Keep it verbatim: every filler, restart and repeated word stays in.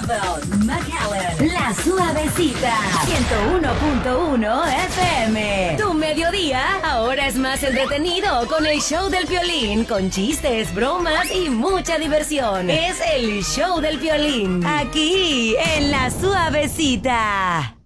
Bethel, McAllen, La Suavecita, ciento uno punto uno F M. Tu mediodía ahora es más entretenido con el show del Piolín, con chistes, bromas y mucha diversión. Es el show del Piolín, aquí en La Suavecita.